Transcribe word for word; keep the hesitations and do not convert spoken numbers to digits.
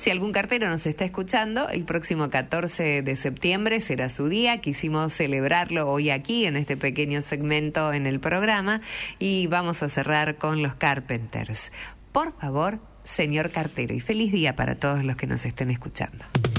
Si algún cartero nos está escuchando, el próximo catorce de septiembre será su día. Quisimos celebrarlo hoy aquí en este pequeño segmento en el programa y vamos a cerrar con los Carpenters. Por favor, señor cartero, y feliz día para todos los que nos estén escuchando.